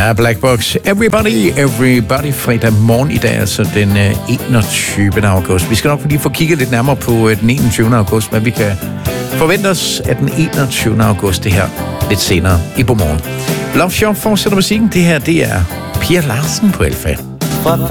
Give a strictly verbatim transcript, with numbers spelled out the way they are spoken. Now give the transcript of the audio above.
Ja, Black Box. Everybody, everybody. Fredag morgen i dag, altså den enogtyvende august. Vi skal nok lige få kigget lidt nærmere på den enogtyvende august, hvad vi kan forvente os af den enogtyvende august, det her lidt senere i på morgen. Love Shop fortsætter musikken. Det her, det er Pia Larsen på Alfa. Fra